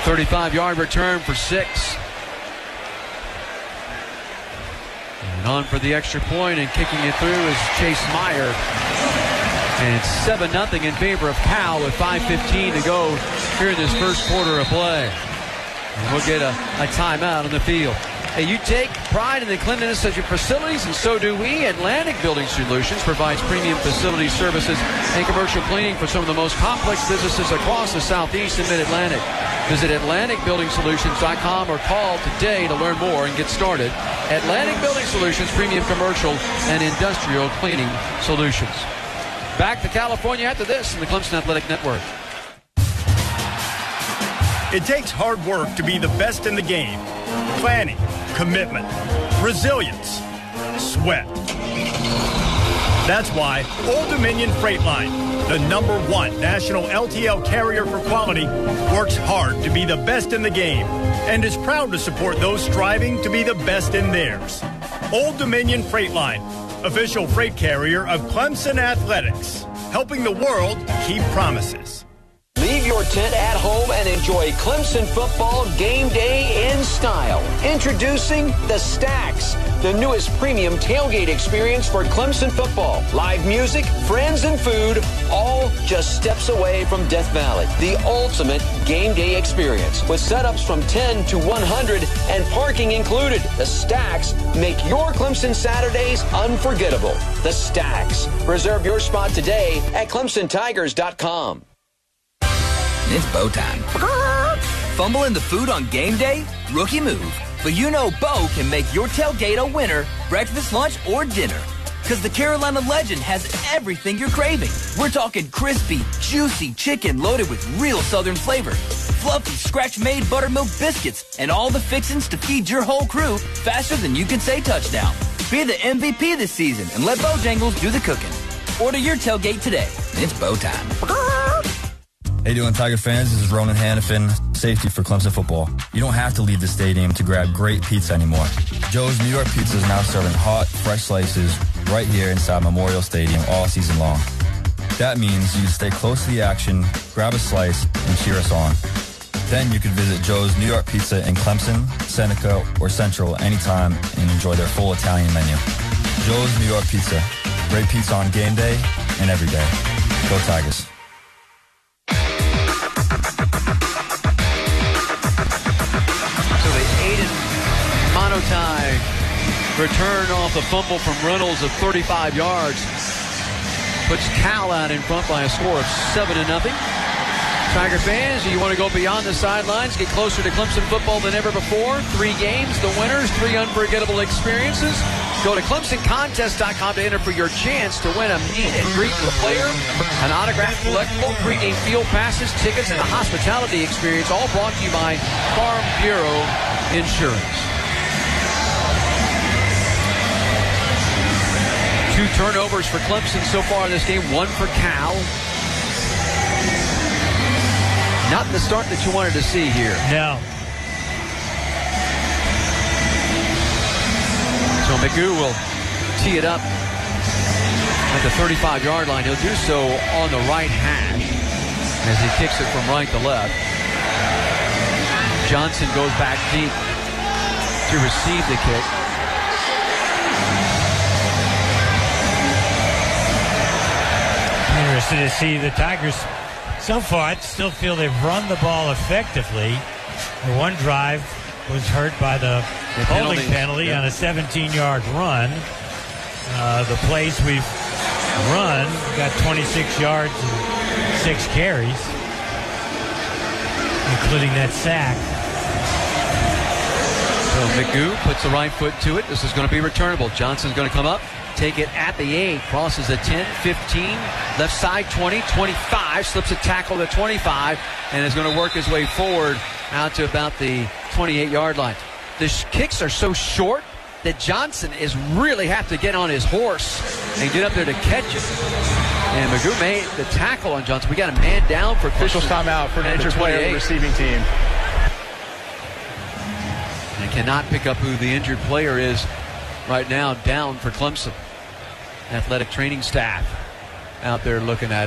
35-yard return for 6. And on for the extra point, and kicking it through is Chase Meyer. And it's 7-0 in favor of Cal with 5:15 to go here in this first quarter of play. And we'll get a timeout on the field. Hey, you take pride in the cleanliness of your facilities, and so do we. Atlantic Building Solutions provides premium facility services and commercial cleaning for some of the most complex businesses across the Southeast and Mid-Atlantic. Visit AtlanticBuildingSolutions.com or call today to learn more and get started. Atlantic Building Solutions, premium commercial and industrial cleaning solutions. Back to California after this in the Clemson Athletic Network. It takes hard work to be the best in the game. Planning, commitment, resilience, sweat. That's why Old Dominion Freight Line, the #1 national LTL carrier for quality, works hard to be the best in the game and is proud to support those striving to be the best in theirs. Old Dominion Freight Line, official freight carrier of Clemson Athletics, helping the world keep promises. Leave your tent at home and enjoy Clemson football game day in style. Introducing the Stacks, the newest premium tailgate experience for Clemson football. Live music, friends, and food, all just steps away from Death Valley. The ultimate game day experience with setups from 10 to 100 and parking included. The Stacks make your Clemson Saturdays unforgettable. The Stacks. Reserve your spot today at ClemsonTigers.com. It's Bo time. Fumbling the food on game day? Rookie move. But you know Bo can make your tailgate a winner, breakfast, lunch, or dinner. Because the Carolina Legend has everything you're craving. We're talking crispy, juicy chicken loaded with real Southern flavor, fluffy, scratch-made buttermilk biscuits, and all the fixins to feed your whole crew faster than you can say touchdown. Be the MVP this season and let Bojangles do the cooking. Order your tailgate today. It's Bo time. Hey, doing Tiger fans, this is Ronan Hannafin, safety for Clemson football. You don't have to leave the stadium to grab great pizza anymore. Joe's New York Pizza is now serving hot, fresh slices right here inside Memorial Stadium all season long. That means you stay close to the action, grab a slice, and cheer us on. Then you can visit Joe's New York Pizza in Clemson, Seneca, or Central anytime and enjoy their full Italian menu. Joe's New York Pizza. Great pizza on game day and every day. Go Tigers. Monotai return off the fumble from Reynolds of 35 yards. Puts Cal out in front by a score of 7-0. Tiger fans, you want to go beyond the sidelines, get closer to Clemson football than ever before. 3 games, the winners, 3 unforgettable experiences. Go to ClemsonContest.com to enter for your chance to win a meet and greet with a player, an autographed collectible, pregame field passes, tickets, and a hospitality experience, all brought to you by Farm Bureau Insurance. 2 turnovers for Clemson so far in this game, 1 for Cal. Not the start that you wanted to see here. No. So McGough will tee it up at the 35-yard line. He'll do so on the right hash as he kicks it from right to left. Johnson goes back deep to receive the kick. Interested to see the Tigers. So far, I still feel they've run the ball effectively. The one drive was hurt by the holding penalty on a 17-yard run. The plays we've run got 26 yards and 6 carries, including that sack. So McGough puts the right foot to it. This is going to be returnable. Johnson's going to come up, take it at the 8, crosses the 10, 15, left side 20, 25, slips a tackle to 25, and is going to work his way forward out to about the 28-yard line. The kicks are so short that Johnson is really have to get on his horse and get up there to catch it. And McGough made the tackle on Johnson. We got a man down for official timeout for the player of the receiving team. And cannot pick up who the injured player is right now, down for Clemson. Athletic training staff out there looking at it.